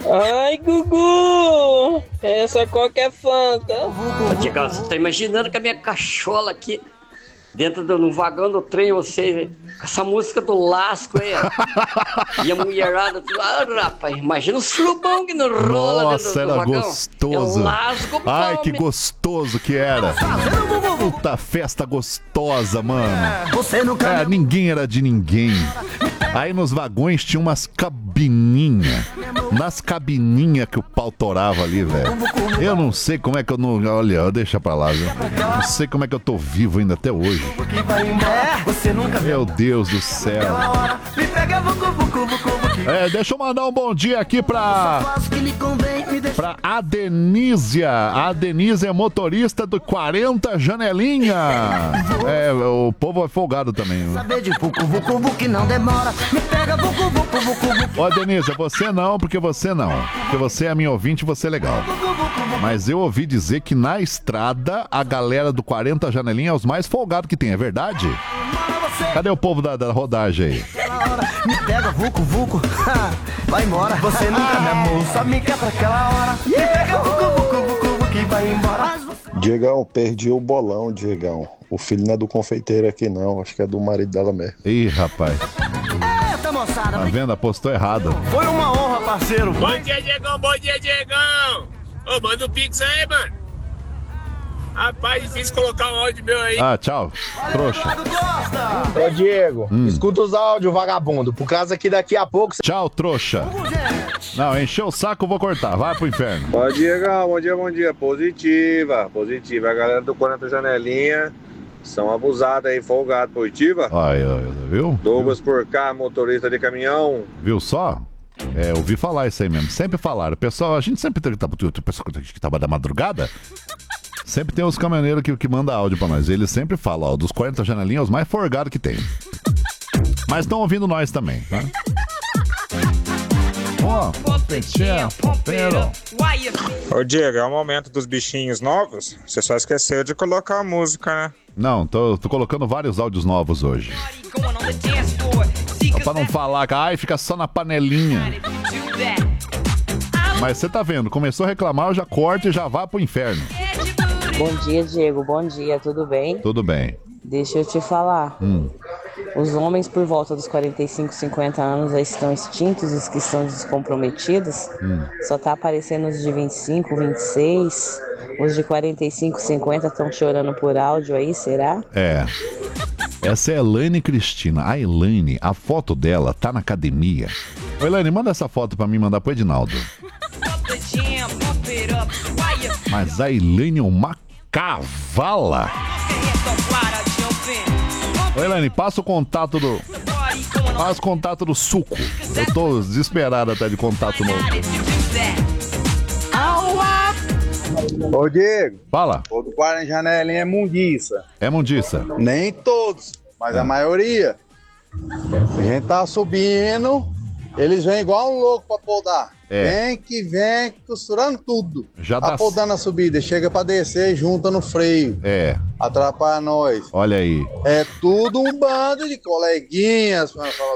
Ai, Gugu! Essa coca é Fanta. Diego, você tá imaginando que a minha cachola aqui dentro do vagão do trem, você com essa música do Lasco aí, ó. E a mulherada, tudo. Ah, rapaz, imagina o surubão que não rola. Nossa, dentro do era vagão. gostoso. É um lasgo, ai, come. que gostoso que era. Puta festa gostosa, mano. Ninguém era de ninguém. Aí nos vagões tinha umas cabininhas. Nas cabininhas que o pau torava ali, velho. Eu não sei como é que eu não... Olha, deixa pra lá, viu? Não sei como é que eu tô vivo ainda até hoje. Meu Deus do céu. Deixa eu mandar um bom dia aqui pra Adenísia. A Adenísia é motorista do 40 Janelinha. O povo é folgado também. Ó, Adenísia, você não, porque você não. Porque você é minha ouvinte e você é legal. Mas eu ouvi dizer que na estrada a galera do 40 Janelinha é os mais folgados que tem, é verdade? Cadê o povo da rodagem aí? Me pega, vucu, vucu, vai embora. Você nunca me amou, só me quer pra aquela hora. Me pega, vucu, vucu, vucu, vucu, e vai embora. Diegão, perdi o bolão, Diegão. O filho não é do confeiteiro aqui não, acho que é do marido dela mesmo. Ih, rapaz. Eita, moçada. Tá vendo? Apostou errado. Foi uma honra, parceiro. Bom dia, Diegão, bom dia, Diegão. Ô, manda o Pix aí, mano. Rapaz, difícil colocar um áudio meu aí. Ah, tchau, trouxa. Ô, Diego, escuta os áudios, vagabundo, por causa que daqui a pouco... Tchau, trouxa. Não, encheu o saco, eu vou cortar. Vai pro inferno. Bom dia, bom dia, bom dia. Positiva. A galera do 40 Janelinha são abusados aí, folgados. Positiva? Ai, viu? Douglas por cá, motorista de caminhão. Viu só? Ouvi falar isso aí mesmo. Sempre falaram. Pessoal, a gente sempre tem pessoal que tava da madrugada. Sempre tem os caminhoneiros que mandam áudio pra nós. Eles sempre falam, ó, dos 40 Janelinhas, os mais forgados que tem. Mas estão ouvindo nós também, tá? Ô Diego, é o momento dos bichinhos novos? Você só esqueceu de colocar a música, né? Não, tô colocando vários áudios novos hoje. Só pra não falar que fica só na panelinha. Mas você tá vendo, começou a reclamar, eu já corto e já vá pro inferno. Bom dia, Diego. Bom dia, tudo bem? Tudo bem. Deixa eu te falar. Os homens por volta dos 45, 50 anos aí estão extintos, os que estão descomprometidos. Só tá aparecendo os de 25, 26. Os de 45, 50 estão chorando por áudio aí, será? Essa é a Elaine Cristina. A Elaine, a foto dela tá na academia. Ô Elaine, manda essa foto pra mim mandar pro Edinaldo. Mas a Elaine é uma cavala. Ô Elaine, passa o contato do... Passa o contato do suco. Eu tô desesperado até de contato novo. Ô, Diego. Fala. O do 40 Janelinha é mundiça. É mundiça? Nem todos, mas a maioria. A gente tá subindo, eles vêm igual um louco pra podar. Vem costurando tudo. Já tá podando a subida, chega pra descer, junta no freio. Atrapalha nós. Olha aí. É tudo um bando de coleguinhas.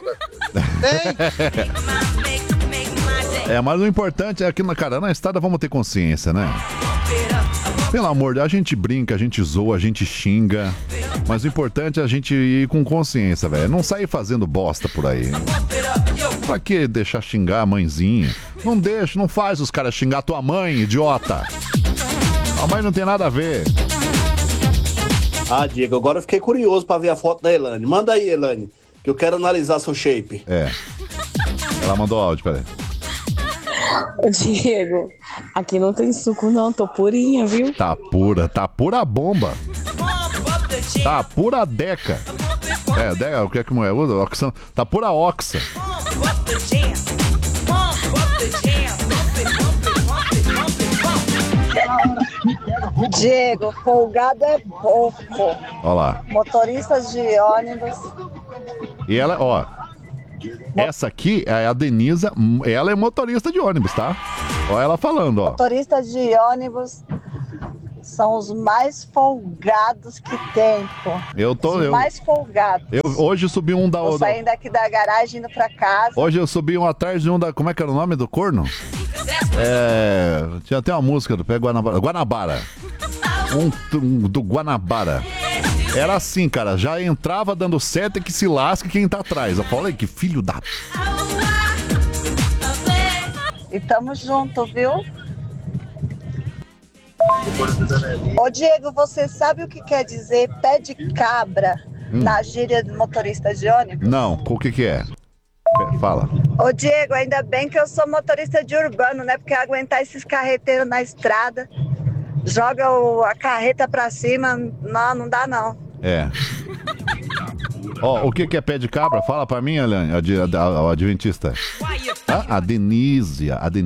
Mas o importante é que, na estrada vamos ter consciência, né? Pelo amor de Deus, a gente brinca, a gente zoa, a gente xinga. Mas o importante é a gente ir com consciência, velho. Não sair fazendo bosta por aí. Pra que deixar xingar a mãezinha? Não deixa, não faz os caras xingar a tua mãe, idiota. A mãe não tem nada a ver. Ah, Diego, agora eu fiquei curioso pra ver a foto da Elaine. Manda aí, Elaine, que eu quero analisar seu shape. Ela mandou áudio, peraí. Diego, aqui não tem suco não, tô purinha, viu? Tá pura bomba. Tá pura deca. Deca, o que é que mulher usa? Oxa, tá pura oxa. Diego, folgado é pouco. Olha lá. Motoristas de ônibus. E ela, ó. Essa aqui é a Denisa, ela é motorista de ônibus, tá? Olha ela falando, ó. Motoristas de ônibus são os mais folgados que tem, pô. Os mais folgados. Hoje subi um da... Tô saindo aqui da garagem indo pra casa. Hoje eu subi um atrás de um da... Como é que era o nome do corno? Tinha até uma música do Pé Guanabara. Do Guanabara. Era assim, cara. Já entrava dando seta que se lasque quem tá atrás. Eu falei, que filho da... E tamo junto, viu? Ô Diego, você sabe o que quer dizer pé de cabra na gíria do motorista de ônibus? Não, o que é? Fala. Ô Diego, ainda bem que eu sou motorista de urbano, né? Porque aguentar esses carreteiros na estrada, joga a carreta pra cima, não dá não. Ó, o que é pé de cabra? Fala pra mim, Elaine, a adventista. A Denise.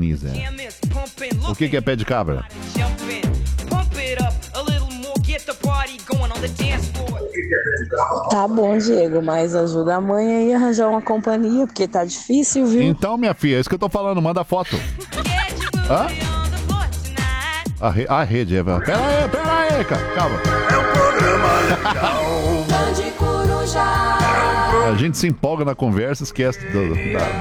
O que é pé de cabra? Tá bom, Diego, mas ajuda a mãe aí a arranjar uma companhia, porque tá difícil, viu? Então, minha filha, é isso que eu tô falando, manda foto. Hã? A rede, pera aí, cara, calma. É um programa legal. A gente se empolga na conversa, esquece tudo.